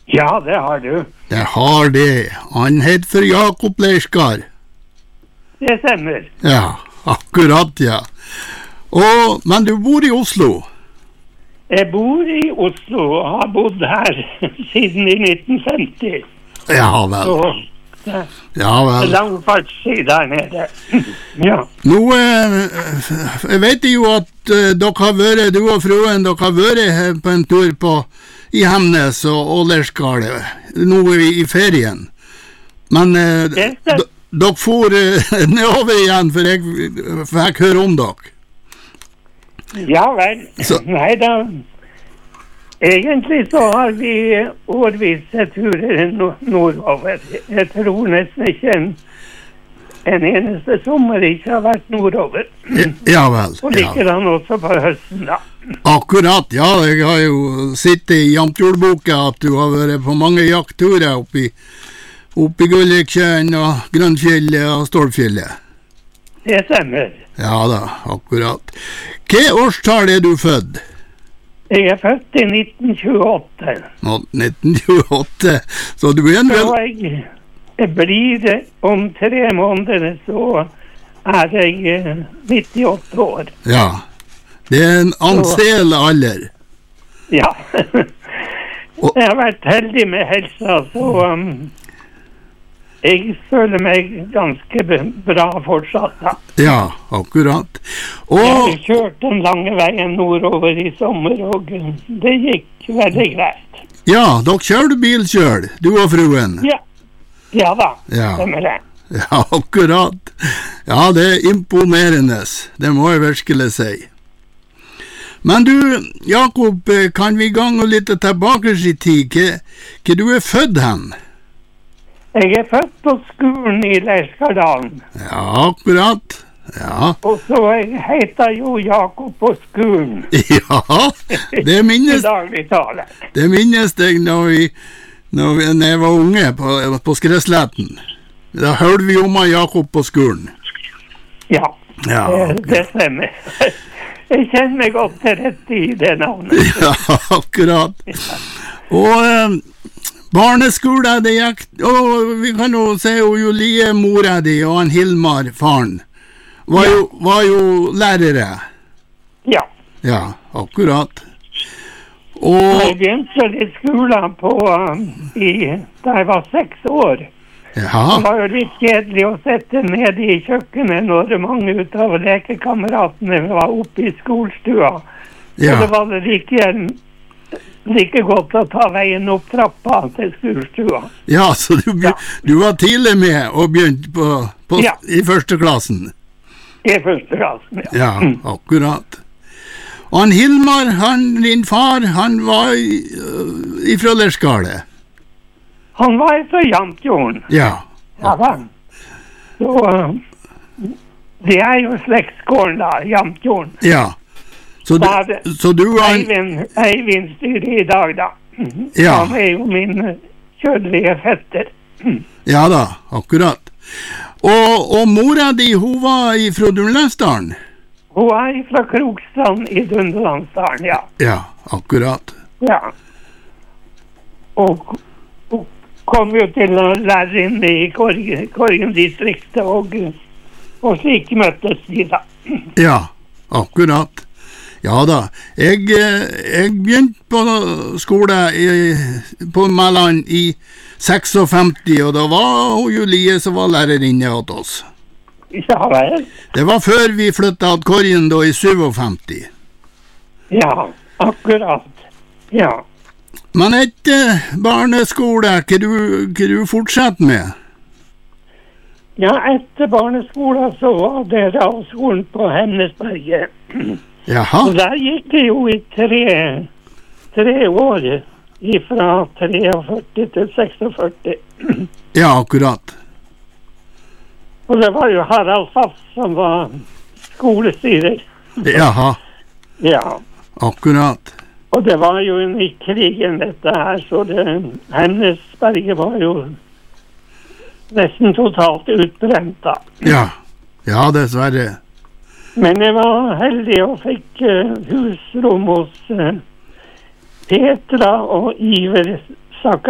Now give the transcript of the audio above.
Ja, det har du. Jeg har det. Han heter for Jakob Leirskar. Det stemmer. Ja, akkurat, ja. Men du bor i Oslo? Jeg bor i Oslo og har bodd her siden i 1950. Ja vel. Så Ja vel. lang fartstid der nede. Ja. Nå, jeg vet jo at dere har vært, du og fruen, dere har vært på en tur i Hemnes og Leirskalet, nå i ferien. Men dere får nedover igjen, for jeg fikk høre om dere. Ja vel. Nei da. Egentlig så har vi årvise turer nordover. Jeg tror nesten ikke en eneste sommer ikke har vært nordover. Ja vel. Og likedan også på høsten da. Akkurat, ja. Jeg har jo sittet i Jamtjordboka at du har vært på mange jaktturer oppi Gulliksjøen og Grønnfjellet og Stålfjellet. Det stemmer. Ja da, akkurat. Hva årstall er du født? Jeg er født i 1928. 1928, så du er en vel... Så jeg blir om 3 måneder, så er jeg 98 år. Ja, det er en anselig alder. Ja, jeg har vært heldig med helsa, så jeg føler meg ganske bra fortsatt da. Ja, akkurat. Jeg har kjørt den lange veien nordover i sommer, og det gikk veldig greit. Ja, dere kjører bil selv, du og fruen. Ja da, stemmer det. Ja, akkurat. Ja, det er imponerende, det må jeg virkelig si. Men du, Jakob, kan vi gange litt tilbake i tid? Hva du er født hen? Jeg er født på skolen i Leirskardalen. Ja, akkurat. Ja. Og så heter jo Jakob på skolen. Ja, det minnes... I daglig tale. Det minnes jeg når jeg var unge på Skresletten. Da hørte vi om Jakob på skolen. Ja, det stemmer. Jeg kjenner meg godt til rett i det navnet. Ja, akkurat. Og... barneskole, det gikk, og vi kan jo se Julie, mora di, og han Hilmar, faren, var jo lærere. Ja. Ja, akkurat. Jeg begynte litt skolen da jeg var 6 år. Ja. Det var jo litt kjedelig å sette ned i kjøkkenet når mange ut av lekekameratene var oppe i skolestua. Ja. Og det var det like godt å ta veien opp trappa til skolestua. Ja, så du var tidlig med og begynte i første klassen? I første klassen, ja. Ja, akkurat. Og han Hilmar, din far, han var ifra Leirskalet? Han var fra Jamtjorden. Ja. Ja, da. Så det er jo slektsgården da, Jamtjorden. Ja. Så du var... Eivind styrer i dag da. Ja. Han er jo min kjødelige fetter. Ja da, akkurat. Og mora di, hun var fra Dunlandsdalen? Hun er fra Krokstrand i Dunlandsdalen, ja. Ja, akkurat. Ja. Og hun kom jo til å lære inn i Korgen-distriktet, og slik møttes de da. Ja, akkurat. Ja da, jeg begynte på skole på Mæland i 56, og da var Julie som var lærerinne hos oss. Ja vel. Det var før vi flyttet til Korgen da i 57. Ja, akkurat. Ja. Men etter barneskole, hva du fortsatte med? Ja, etter barneskole så var det realskolen på Hemnesberget. Jaha. Og der gikk det jo i 3 år, fra 43 til 46. Ja, akkurat. Og det var jo Harald Fass som var skolestyrer. Jaha. Ja. Akkurat. Og det var jo i krigen dette her, så Hemnesberget var jo nesten totalt utbrent da. Ja, dessverre. Men jeg var heldig og fikk husrom hos Petra og Iver